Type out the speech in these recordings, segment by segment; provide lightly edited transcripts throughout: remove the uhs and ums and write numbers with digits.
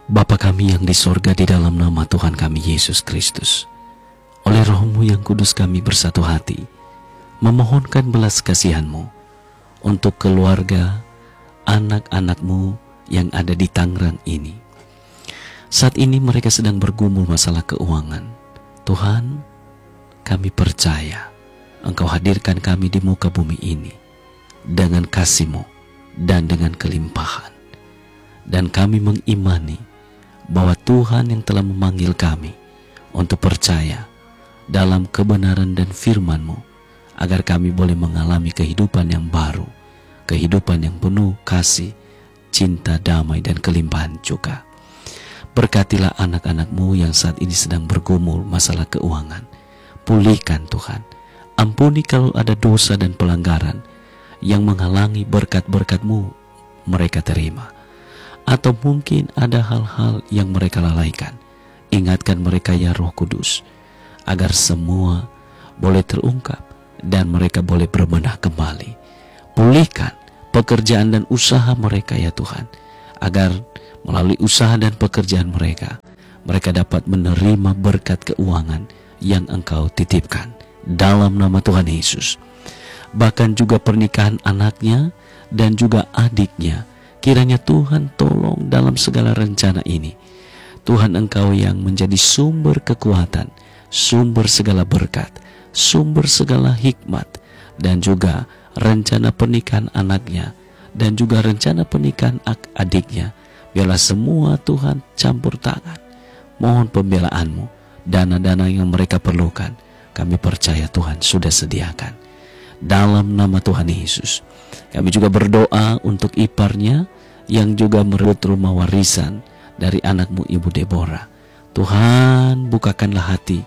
Bapa kami yang di sorga, di dalam nama Tuhan kami Yesus Kristus, oleh Roh-Mu yang kudus kami bersatu hati memohonkan belas kasihan-Mu untuk keluarga anak-anak-Mu yang ada di Tangerang ini. Saat ini mereka sedang bergumul masalah keuangan. Tuhan, kami percaya Engkau hadirkan kami di muka bumi ini dengan kasih-Mu dan dengan kelimpahan. Dan kami mengimani bahwa Tuhan yang telah memanggil kami untuk percaya dalam kebenaran dan firman-Mu, agar kami boleh mengalami kehidupan yang baru, kehidupan yang penuh kasih, cinta, damai, dan kelimpahan juga. Berkatilah anak-anak-Mu yang saat ini sedang bergumul masalah keuangan. Pulihkan Tuhan, ampuni kalau ada dosa dan pelanggaran yang menghalangi berkat-berkat-Mu mereka terima. Atau mungkin ada hal-hal yang mereka lalaikan. Ingatkan mereka ya Roh Kudus, agar semua boleh terungkap dan mereka boleh berbenah kembali. Pulihkan pekerjaan dan usaha mereka ya Tuhan, agar melalui usaha dan pekerjaan mereka, mereka dapat menerima berkat keuangan yang Engkau titipkan dalam nama Tuhan Yesus. Bahkan juga pernikahan anaknya dan juga adiknya, kiranya Tuhan tolong dalam segala rencana ini. Tuhan, Engkau yang menjadi sumber kekuatan, sumber segala berkat, sumber segala hikmat, dan juga rencana pernikahan anaknya, dan juga rencana pernikahan adiknya. Biarlah semua Tuhan campur tangan. Mohon pembelaan-Mu, dana-dana yang mereka perlukan, kami percaya Tuhan sudah sediakan. Dalam nama Tuhan Yesus, kami juga berdoa untuk iparnya yang juga merebut rumah warisan dari anak-Mu Ibu Deborah. Tuhan, bukakanlah hati,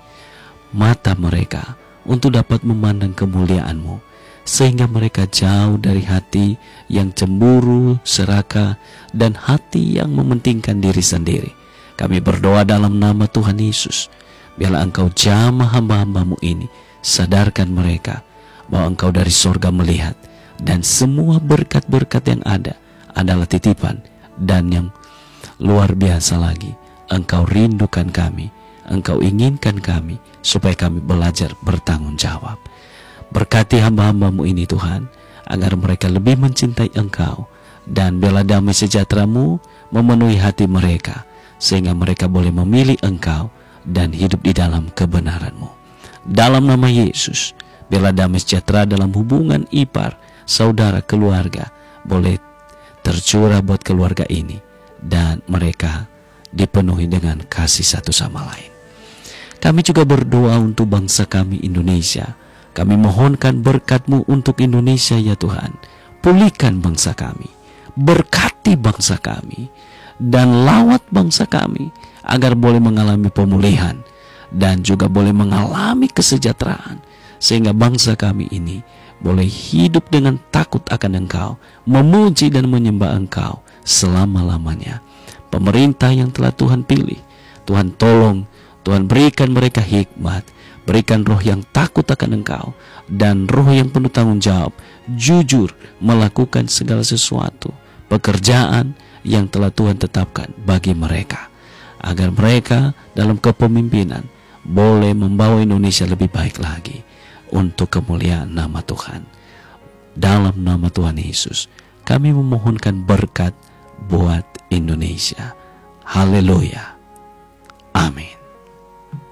mata mereka untuk dapat memandang kemuliaan-Mu, sehingga mereka jauh dari hati yang cemburu, serakah, dan hati yang mementingkan diri sendiri. Kami berdoa dalam nama Tuhan Yesus, biarlah Engkau jamah hamba-hamba-Mu ini, sadarkan mereka bahwa Engkau dari sorga melihat, dan semua berkat-berkat yang ada adalah titipan, dan yang luar biasa lagi, Engkau rindukan kami, Engkau inginkan kami, supaya kami belajar bertanggung jawab. Berkati hamba-hamba-Mu ini Tuhan, agar mereka lebih mencintai Engkau, dan biarlah damai sejahtera-Mu memenuhi hati mereka, sehingga mereka boleh memilih Engkau dan hidup di dalam kebenaran-Mu. Dalam nama Yesus, biarlah damai sejahtera dalam hubungan ipar, saudara, keluarga boleh tercurah buat keluarga ini, dan mereka dipenuhi dengan kasih satu sama lain. Kami juga berdoa untuk bangsa kami Indonesia. Kami mohonkan berkat-Mu untuk Indonesia ya Tuhan. Pulihkan bangsa kami, berkati bangsa kami, dan lawat bangsa kami agar boleh mengalami pemulihan dan juga boleh mengalami kesejahteraan, sehingga bangsa kami ini boleh hidup dengan takut akan Engkau, memuji dan menyembah Engkau selama-lamanya. Pemerintah yang telah Tuhan pilih, Tuhan tolong, Tuhan berikan mereka hikmat, berikan roh yang takut akan Engkau, dan roh yang penuh tanggung jawab, jujur melakukan segala sesuatu, pekerjaan yang telah Tuhan tetapkan bagi mereka, agar mereka dalam kepemimpinan boleh membawa Indonesia lebih baik lagi untuk kemuliaan nama Tuhan. Dalam nama Tuhan Yesus, kami memohonkan berkat buat Indonesia. Haleluya.